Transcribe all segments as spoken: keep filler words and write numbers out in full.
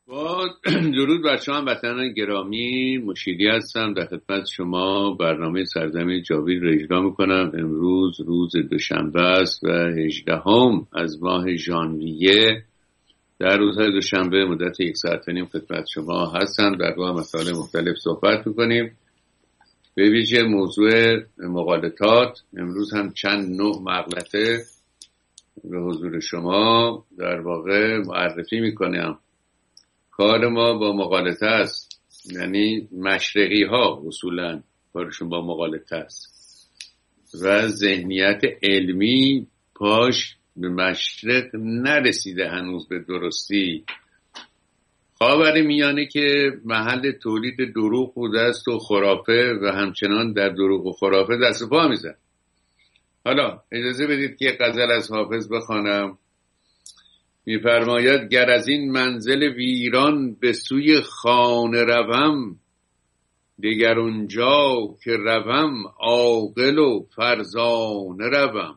با درود بر شما هموطنان گرامی، مشیری هستم در خدمت شما. برنامه سرزمین جاوید را اجرا میکنم. امروز روز دوشنبه است و هجدهم از ماه ژانویه. در روزهای دوشنبه مدت یک ساعت و نیم خدمت شما هستم. در راه مسائل مختلف صحبت میکنیم، به ویژه موضوع مغالطات. امروز هم چند نوع مغلطه به حضور شما در واقع معرفی میکنم. کار ما با مغالطه است، یعنی مشرقی ها اصولا کارشون با مغالطه است و ذهنیت علمی پاش به مشرق نرسیده هنوز به درستی. خاورمیانه که محل تولید دروغ بوده است و خرافه و همچنان در دروغ و خرافه دست و پا میزن. حالا اجازه بدید که غزل از حافظ بخوانم. می‌فرماید گر از این منزل ویران به سوی خانه روم، دگر اونجا که روم عاقل و فرزانه روم.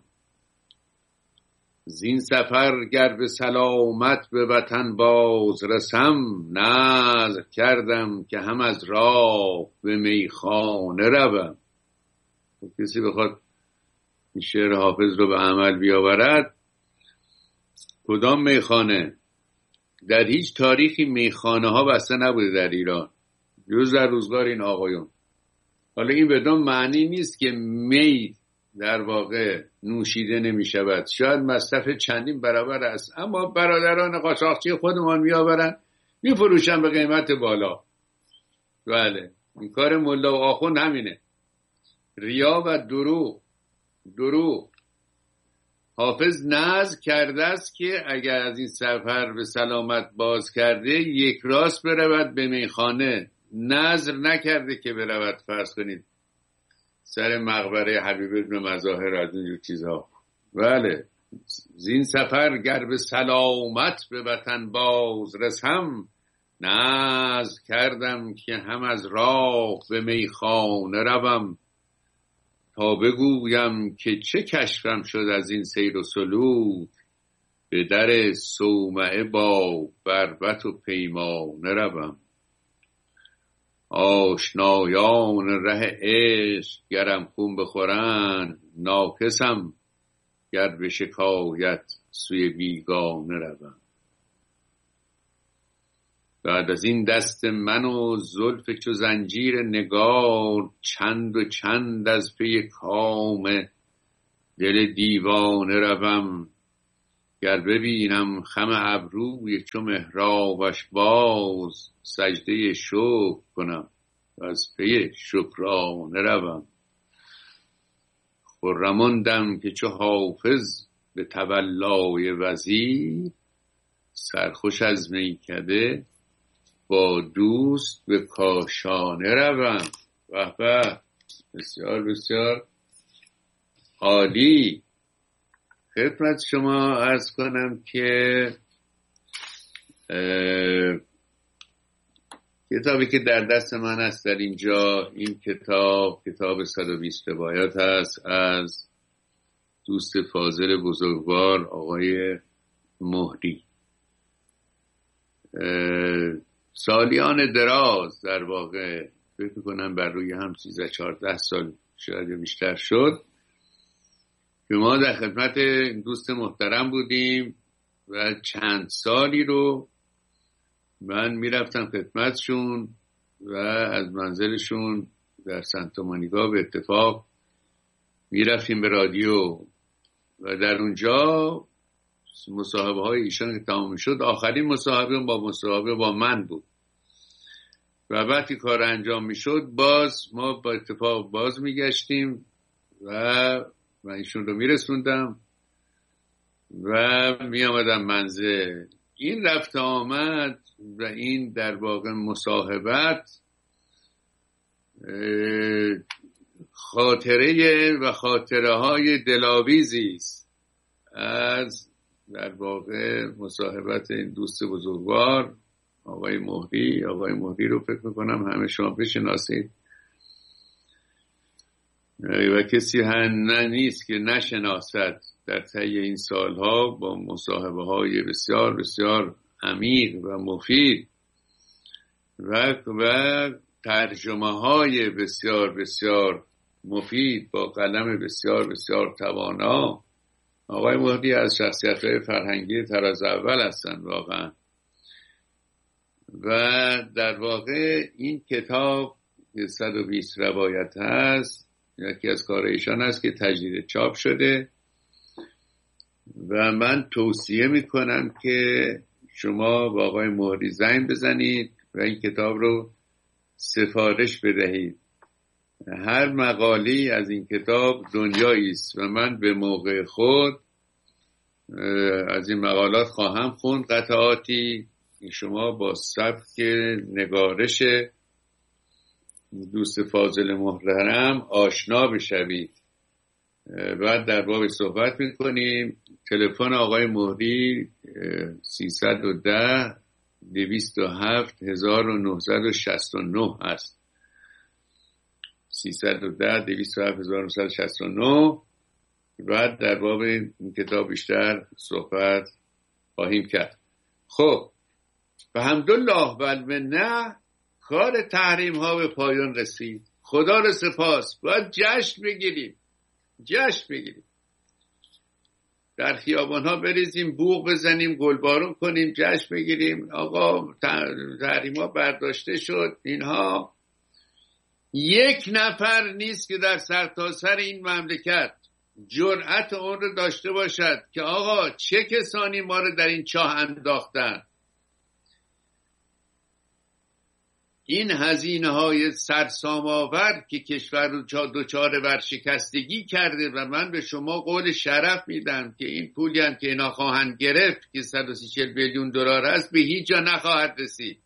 زین سفر گر به سلامت به وطن باز رسم، نذر کردم که هم از راه به میخانه روم. کسی بخواد این شعر حافظ رو به عمل بیاورد، کدام میخانه؟ در هیچ تاریخی میخانه ها بسته نبوده در ایران جز در روزگار این آقایون. حالا این بدون معنی نیست که می در واقع نوشیده نمی شود، شاید مصرف چندین برابر است، اما برادران قاچاقچی خودمان می آورن می فروشن به قیمت بالا. بله، این کار ملا و آخوند همینه، ریا و دروغ. دروغ حافظ نذر کرده است که اگر از این سفر به سلامت باز کرده یک راست برود به میخانه. نذر نکرده که برود فرض کنید سر مقبره حبیب ابن مظاهر از اینجور چیزها. بله، زین سفر گر به سلامت به وطن باز رسم، نذر کردم که هم از راه به میخانه روم. تا بگویم که چه کشفم شد از این سیر و سلوک، به در صومعه با بربط و پیمانه روم. آشنایان ره عشق گرم خون بخورند، ناکسم گر به شکایت سوی بیگانه روم. بعد از این دست من و زلف چو زنجیر نگار، چند و چند از پی کام دل دیوانه روم. گر ببینم خم ابروی چو محرابش باز، سجده شکر کنم و از پی شکرانه روم. خرم دم که چو حافظ به تولای وزیر، سرخوش از میکده با دوست به کاشانه روم. به به، بسیار بسیار عالی. خدمت شما عرض کنم که کتابی که در دست من هست در اینجا، این کتاب کتاب صد و بیست روایات هست از دوست فاضل بزرگوار آقای مهری. سالیان دراز در واقع فکر کنم بر روی هم سیزده چهارده سال شاید بیشتر شد که ما در خدمت دوست محترم بودیم و چند سالی رو من میرفتم خدمتشون و از منزلشون در سانتا مونیکا به اتفاق میرفتیم به رادیو و در اونجا مصاحبه های ایشان که تمام شد، آخرین مصاحبه با مصاحبه با من بود و وقتی کار انجام میشد باز ما با اتفاق باز میگشتیم و من ایشون رو میرسوندم و میامدم منزل. این رفت آمد و این در واقع مصاحبت خاطره و خاطره های دلاویزی است از در واقع مصاحبت این دوست بزرگوار آقای مهری. آقای مهری رو فکر میکنم همه شما بشناسید و کسی هم نیست که نشناسد در طی این سالها با مصاحبه های بسیار بسیار عمیق و مفید و و ترجمه های بسیار بسیار مفید با قلم بسیار بسیار توانا. آقای مهدی از شخصیت‌های فرهنگی طراز اول هستند واقعا. و در واقع این کتاب صد و بیست روایت هست، یکی از کار ایشان است که تجدید چاپ شده و من توصیه میکنم که شما با آقای مهدی زنگ بزنید و این کتاب رو سفارش بدهید. هر مقالی از این کتاب دنیایی است و من به موقع خود از این مقالات خواهم خوند قطعاتی. شما با سبک نگارش دوست فاضل محترم آشنا بشوید. بعد در باب صحبت میکنیم. تلفن آقای مهدی سیصد و ده دویست و هفت هزار و نهصد و شصت و نه است. سیصد و ده دویست و هفت هزار و نهصد و شصت و نه. بعد در باب این کتاب بیشتر صحبت خواهیم کرد. خب و الحمدلله و المنه کار تحریم ها به پایان رسید. خدا رو سپاس. باید جشن بگیریم، جشن بگیریم، در خیابان ها بریزیم، بوق بزنیم، گلبارون کنیم، جشن بگیریم. آقا تحریم ها برداشته شد. اینها یک نفر نیست که در سرتاسر این مملکت جرأت اون رو داشته باشد که آقا چه کسانی ما رو در این چاه انداختن. این هزینه های سرسام آور که کشور رو دوچار ورشکستگی کرده و من به شما قول شرف میدم که این پولی هم که اینا خواهند گرفت که صد و سی و چهار میلیون دلار است به هیچ جا نخواهد رسید.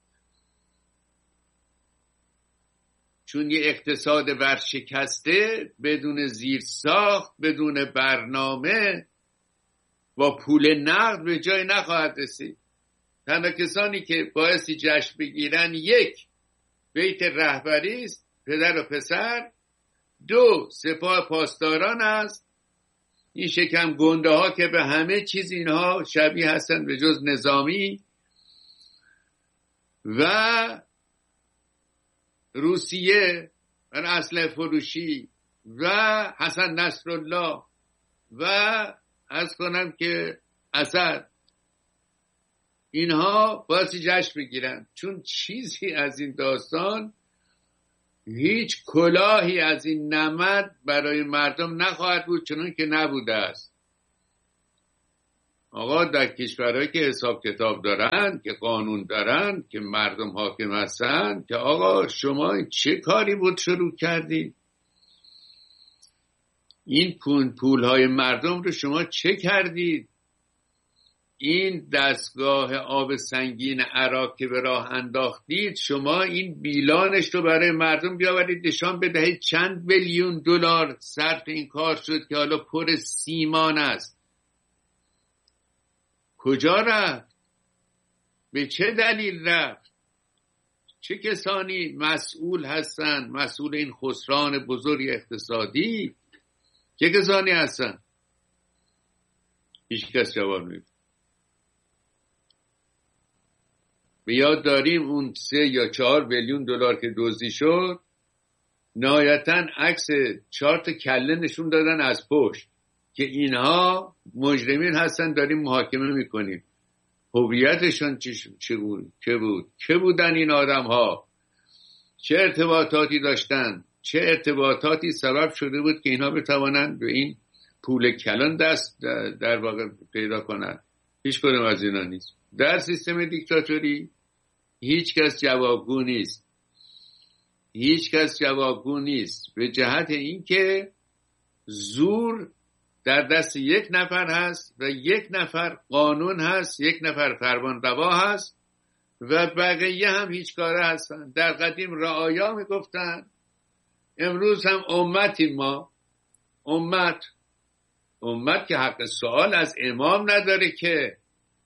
چون یه اقتصاد ورشکسته بدون زیرساخت، بدون برنامه، با پول نقد به جای نخواهد رسید. تنها کسانی که بایستی جشن بگیرن یک بیت رهبری است، پدر و پسر. دو سپاه پاسداران است، این شکم گنده ها که به همه چیز اینها شبیه هستند به جز نظامی. و روسیه و اسلحه فروشی و حسن نصرالله و از کنم که اسد. اینها باید جشن بگیرن، چون چیزی از این داستان، هیچ کلاهی از این نمد برای مردم نخواهد بود چنان که نبوده است. آقا در کشورهایی که حساب کتاب دارن، که قانون دارن، که مردم حاکم هستن، که آقا شما چه کاری بود شروع کردید؟ این پول پولهای مردم رو شما چه کردید؟ این دستگاه آب سنگین عراق که به راه انداختید، شما این بیلانش رو برای مردم بیاورید نشان بدهید چند میلیون دلار صرف این کار شد که حالا پر سیمان است. کجا رفت؟ به چه دلیل رفت؟ چه کسانی مسئول هستند؟ مسئول این خسران بزرگ اقتصادی چه کسانی هستند؟ هیچ کس جواب نمیده. به یاد داریم اون سه یا چهار میلیون دلار که دزدی شد، نهایتاً عکس چهار تا کله نشون دادن از پشت که اینها مجرمین هستن، داریم محاکمه میکنیم. هویتشون چه بود؟ چه بود؟ چه بودن این آدم ها؟ چه ارتباطاتی داشتن؟ چه ارتباطاتی سبب شده بود که اینها بتوانند به این پول کلان دست در واقع پیدا کنند؟ هیچ کدوم از اینا نیست. در سیستم دیکتاتوری هیچ کس جوابگو نیست. هیچ کس جوابگو نیست به جهت اینکه زور در دست یک نفر هست و یک نفر قانون هست، یک نفر فرمانروا هست و بقیه هم هیچ کاره هستن. در قدیم رعایا میگفتن، امروز هم امتیم ما. امت امت که حق سوال از امام نداره که.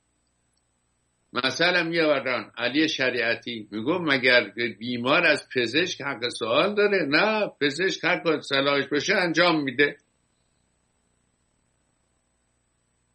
مثلا میآوردن علی شریعتی میگم مگر بیمار از پزشک حق سوال داره؟ نه، پزشک هر کار صلاحش باشه انجام میده.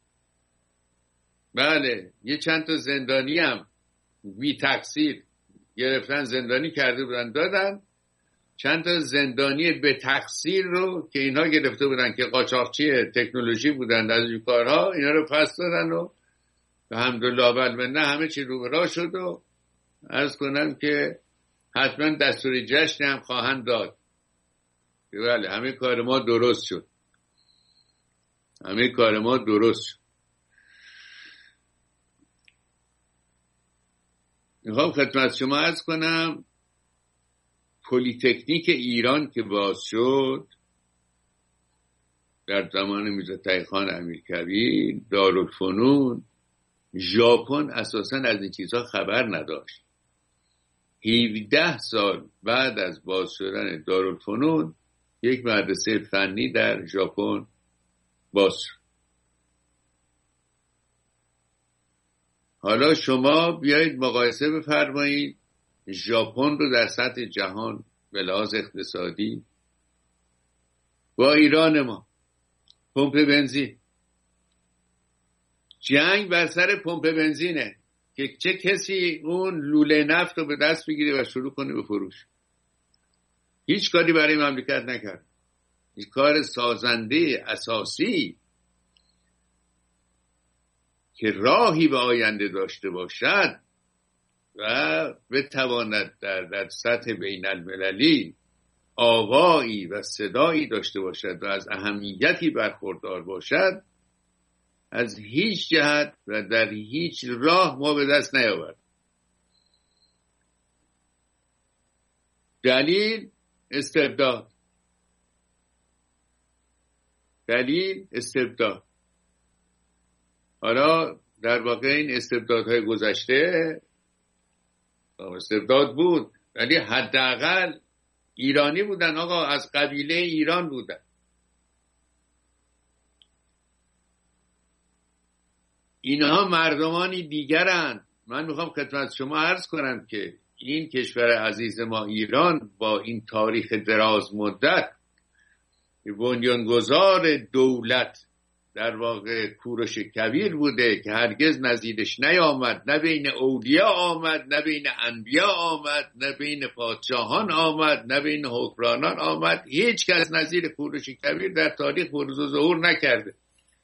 بله، یه چند تا زندانی هم بی تقصیر گرفتن زندانی کرده بودن دادن، چند تا زندانی به تقصیر رو که اینها گرفته بودن که قاچاقچی تکنولوژی بودن از این کارها، اینا رو پس دادن و الحمدلله والمنه همه چی رو به راه شد و عرض کنم که حتما دستوری جشن هم خواهند داد. بله همه کار ما درست شد، همه کار ما درست شد. میخوام خدمت شما عرض کنم پلی تکنیک ایران که باز شد در زمان میرزا تقی‌خان امیرکبیر، دارالفنون، ژاپن اساساً از این چیزها خبر نداشت. هفده سال بعد از باز شدن دارالفنون یک مدرسه فنی در ژاپن باز شد. حالا شما بیایید مقایسه بفرمایید ژاپن رو در سطح جهان به لحاظ اقتصادی با ایران ما. پمپ بنزین، جنگ بر سر پمپ بنزینه که چه کسی اون لوله نفت رو به دست بگیره و شروع کنه به فروش. هیچ کاری برای مملکت نکرد. این کار سازنده اساسی که راهی به آینده داشته باشد و بتواند در, در سطح بین المللی آوایی و صدایی داشته باشد و از اهمیتی برخوردار باشد، از هیچ جهت و در هیچ راه ما به دست نیاورد. دلیل استبداد، دلیل استبداد. حالا در واقع این استبدادهای گذشته استبداد بود ولی حداقل ایرانی بودن، آقا از قبیله ایران بودن. اینها مردمانی دیگرند. من میخوام خدمت شما عرض کنم که این کشور عزیز ما ایران با این تاریخ دراز مدت بنیانگذار دولت در واقع کوروش کبیر بوده که هرگز نظیرش نیامد، نه بین اولیا آمد، نه بین انبیا آمد، نه بین پادشاهان آمد، نه بین حکمرانان آمد. هیچ کس نظیر کوروش کبیر در تاریخ بروز و ظهور نکرده.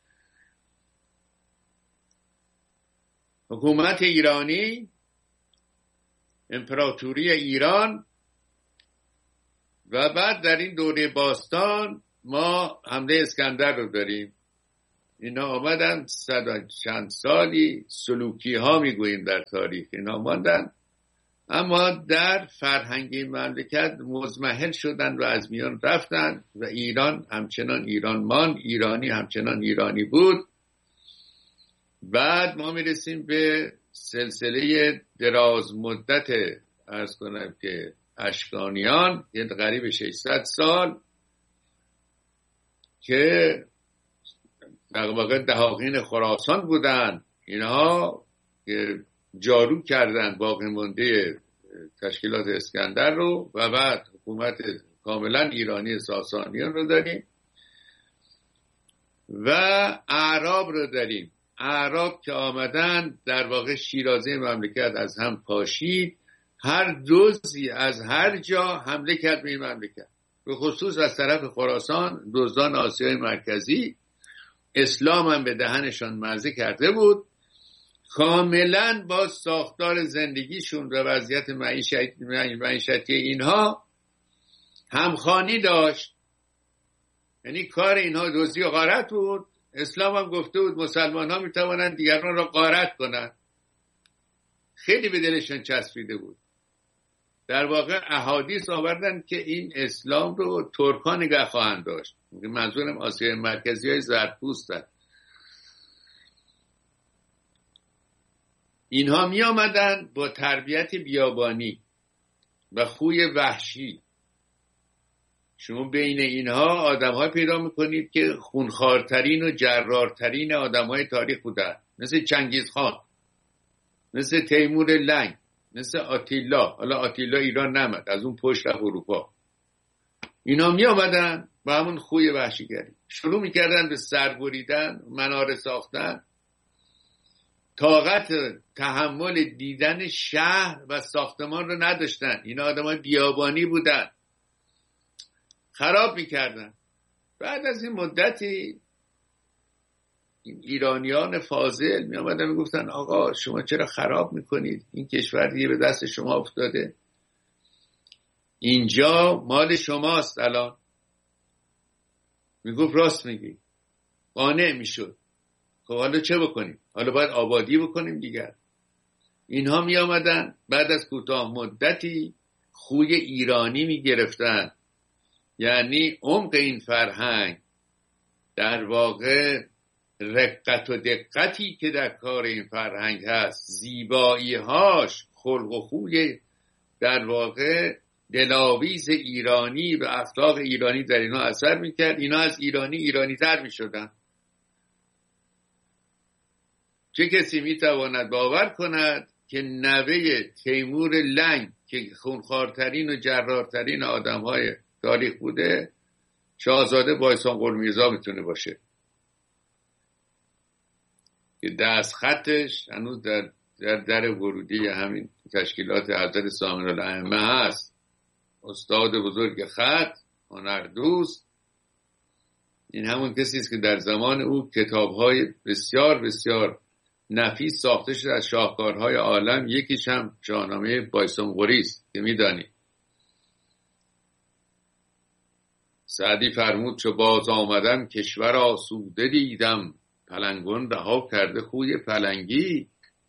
حکومت ایرانی، امپراتوری ایران، و بعد در این دوره باستان ما حمله اسکندر رو داریم. اینا آمدن صد چند سالی سلوکی ها میگوییم در تاریخ، اینا آمدن اما در فرهنگ مملکت مزمحل شدن و از میان رفتن و ایران همچنان ایران ماند، ایرانی همچنان ایرانی بود. بعد ما میرسیم به سلسله دراز مدت عرض کنم که اشکانیان، یه قریب ششصد سال که در واقع دهاقین خراسان بودن. اینها که جارو کردن باقی مانده تشکیلات اسکندر رو و بعد حکومت کاملا ایرانی ساسانیان رو داریم و اعراب رو داریم. اعراب که آمدن در واقع شیرازه مملکت از هم پاشید، هر دزدی از هر جا حمله کرد به این مملکت، به خصوص از طرف خراسان دزدان آسیای مرکزی. اسلام هم به دهنشان مزه کرده بود، کاملا با ساختار زندگیشون و وضعیت معیشتی, معیشتی اینها همخوانی داشت. یعنی کار اینها دزدی و غارت بود. اسلام هم گفته بود مسلمان ها می توانند دیگران را غارت کنند. خیلی به دلشان چسبیده بود. در واقع احادیث آوردن که این اسلام رو ترکان نگه خواهند داشت. منظورم آسیای مرکزی های زرتشتن. اینها می آمدن با تربیت بیابانی و خوی وحشی. شما بین اینها آدم های پیدا میکنید که خونخوارترین و جرارترین آدم های تاریخ بودن، مثل چنگیز خان، مثل تیمور لنگ، مثل آتیلا. حالا آتیلا ایران نمد، از اون پشت رفت اروپا. اینا می آمدن با همون خوی وحشیگری شروع میکردن به سر بریدن، مناره ساختن، طاقت تحمل دیدن شهر و ساختمان رو نداشتن. اینا آدمای بیابانی بودن، خراب میکردن. بعد از این مدتی این ایرانیان فاضل می آمدن می گفتن آقا شما چرا خراب میکنید؟ این کشور دیگه به دست شما افتاده، اینجا مال شماست. الان می گفت راست میگی، قانع میشد. خب حالا چه بکنیم؟ حالا باید آبادی بکنیم دیگر. اینها می آمدن بعد از کوتاه مدتی خوی ایرانی می گرفتن، یعنی عمق این فرهنگ، در واقع رقت و دقتی که در کار این فرهنگ هست، زیبایی هاش، خلق و خوی در واقع دلاویز ایرانی و اخلاق ایرانی در اینا اثر میکرد. اینا از ایرانی ایرانی تر میشدن. چه کسی میتواند باور کند که نوه تیمور لنگ که خونخوارترین و جرارترین آدم های تاریخ بوده، شاهزاده بایسان قرمیرزا میتونه باشه که دست خطش هنوز در در, در ورودی همین تشکیلات حضرت سامن الائمه هست. استاد بزرگ خط، هنردوست. این همون کسی است که در زمان او کتاب‌های بسیار بسیار نفیس ساخته شده از شاهکارهای عالم. یکیش هم شاهنامه بایسان قری است که میدانی. سعدی فرمود چو باز آمدم کشور آسوده دیدم، پلنگان رها کرده خوی پلنگی.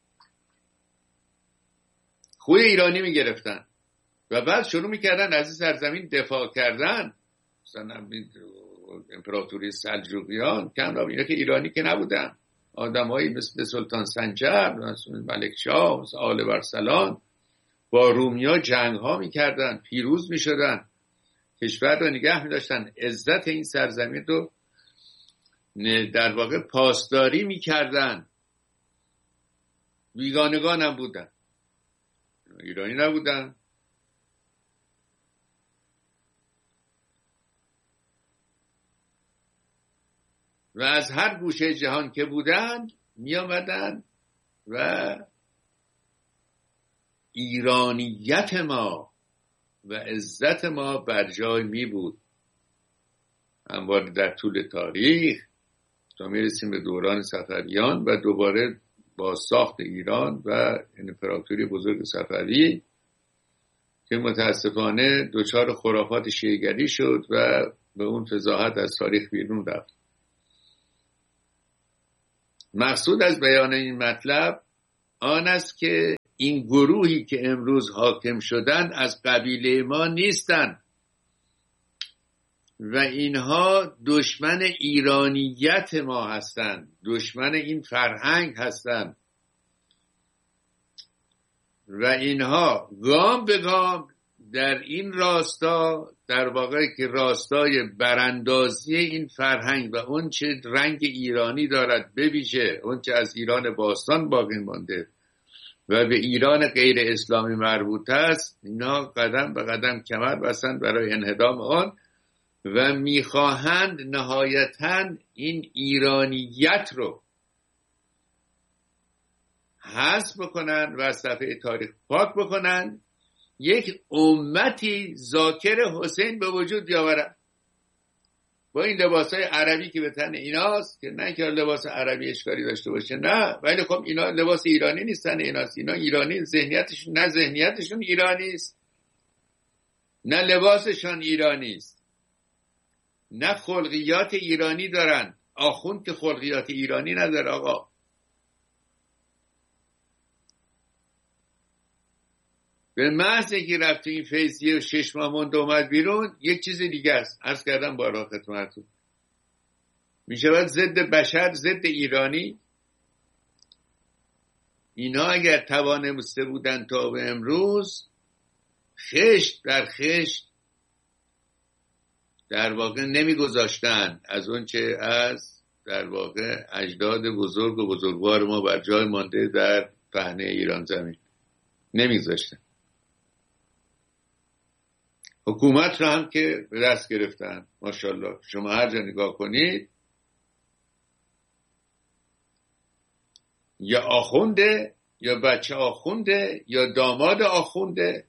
خوی ایرانی میگرفتن و بعد شروع میکردن از این سرزمین دفاع کردن. مثلا امپراتوری سلجوقیان کم را اینا که ایرانی که نبودن، آدمایی مثل سلطان سنجر، مثل ملک شاه، مثل آل برسلان با رومیا جنگ ها میکردن، پیروز میشدن، کشور رو نگه میداشتن، عزت این سرزمین رو در واقع پاسداری میکردن. بیگانگان هم بودن، ایرانی نبودن. و از هر گوشه جهان که بودن می آمدن و ایرانیت ما و عزت ما بر جای می بود. همواره در طول تاریخ تا می رسیم به دوران صفویان و دوباره با ساخت ایران و امپراتوری بزرگ صفوی که متاسفانه دچار خرافات شیعه‌گری شد و به اون فضاحت از تاریخ بیرون رفت. مقصود از بیان این مطلب آن است که این گروهی که امروز حاکم شدن از قبیله ما نیستن و اینها دشمن ایرانیت ما هستند، دشمن این فرهنگ هستند و اینها گام به گام در این راستا، در واقع که راستای براندازی این فرهنگ و اون چه رنگ ایرانی دارد، بویژه اون چه از ایران باستان باقی مانده و به ایران غیر اسلامی مربوط است، اینا قدم به قدم کمر بستند برای انهدام آن و میخواهند نهایتاً این ایرانیت رو حذف بکنن و از صفحه تاریخ پاک بکنن، یک امتی ذاکر حسین به وجود بیاورن با این لباسای عربی که به تن ایناست، که نه که لباس عربی اشکالی داشته باشه، نه، ولی خب اینا لباس ایرانی نیستن. ایناست اینا ایرانی، ذهنیتشون نه ذهنیتشون ایرانی است، نه لباسشون ایرانی است، نه خلقیات ایرانی دارن. آخوند که خلقیات ایرانی نداره آقا. به محض اینکه رفت این فیضیه و شش ماه مونده اومد بیرون، یک چیز دیگه است. عرض کردم بارها خدمتتون، می شود ضد بشر، ضد ایرانی. اینا اگر توانسته بودن تا به امروز خشت در خشت در واقع نمی گذاشتن از اون چه از در واقع اجداد بزرگ و بزرگوار ما بر جای مانده در پهنه ایران زمین نمی گذاشتن. حکومت را هم که به دست گرفتن ماشاءالله. شما هر جا نگاه کنید یا آخونده یا بچه آخونده یا داماد آخونده،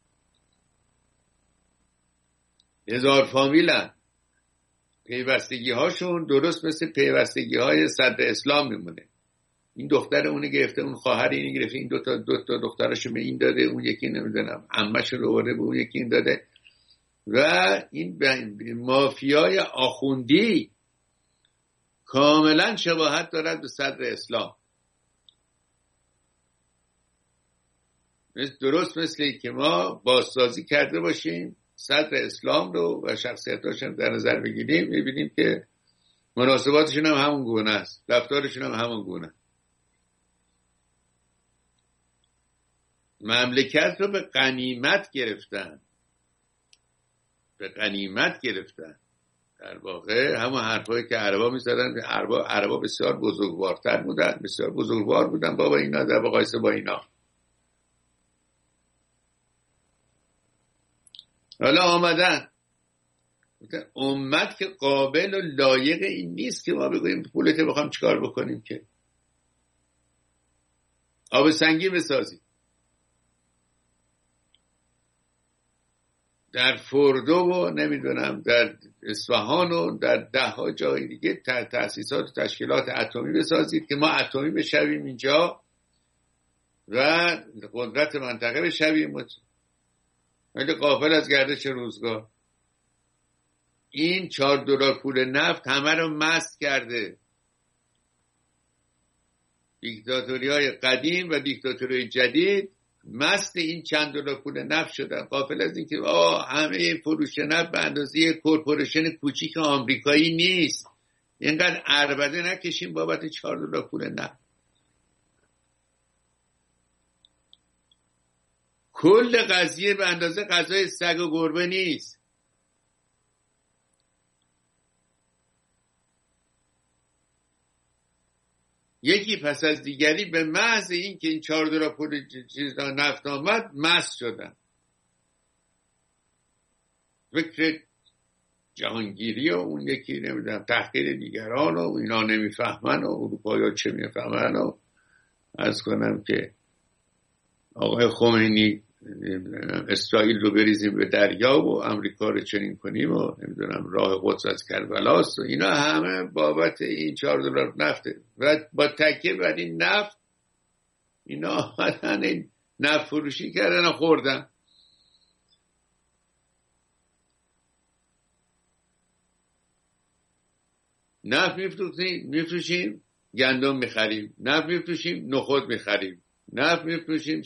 هزار فامیلن، پیوستگی هاشون درست مثل پیوستگی های صدر اسلام میمونه. این دختر اونی گرفته، اون خواهر اینی گرفته، این دوتا دو تا دخترشو به این داده، اون یکی نمیدونم عمه‌شو رو برده به اون یکی این داده، و این مافیای آخوندی کاملا شباهت دارد به صدر اسلام. درست مثل که ما بازسازی کرده باشیم صدر اسلام رو و شخصیتاش هم در نظر بگیریم، میبینیم که مناسباتشون هم همون گونه است، رفتارشون هم همون گونه. مملکت رو به غنیمت گرفتن، به غنیمت گرفتن. در واقع همون حرفایی که عربا می‌زدن، عربا عربا بسیار بزرگوارتر بودن، بسیار بزرگوار بودن بابا اینا در مقایسه با اینا. حالا آمدن امت که قابل و لایق این نیست که ما بگوییم پولت بخوام چیکار بکنیم، که آب سنگی بسازیم. در فردو و نمیدونم در اصفهان و در ده ها جای دیگه تأسیسات و تشکیلات اتمی بسازید که ما اتمی بشویم اینجا و قدرت منطقه بشویم، ولی غافل از گردش روزگار. این چهار دلار پول نفت همه رو مست کرده. دیکتاتوری های قدیم و دیکتاتوری های جدید مست این چند دلار پول نفت شدن، غافل از این که آه همه فروش نفت به اندازه کورپوریشن کوچیک آمریکایی نیست، اینقدر عربده نکشیم بابت چهار دلار پول نفت. کل قضیه به اندازه غذای سگ و گربه نیست. یکی پس از دیگری به محض این که این چهار دلار پول چیز نفت آمد مست شدن. فکر جهانگیری و اون یکی نمیدونم تحقیر دیگران و اینا نمیفهمن و اروپایی چه میفهمن و عرض کنم که آقای خمینی اسرائیل رو بریزیم به دریا و امریکا رو چنین کنیم و نمیدونم راه قدس از کربلاست و اینا همه بابت این چهار دلار نفته و با تکیه بر این نفت اینا آمدن این نفت فروشی کردن و خوردن. نفت میفروشیم گندم میخریم، نفت میفروشیم نخود میخریم، نفت میفروشیم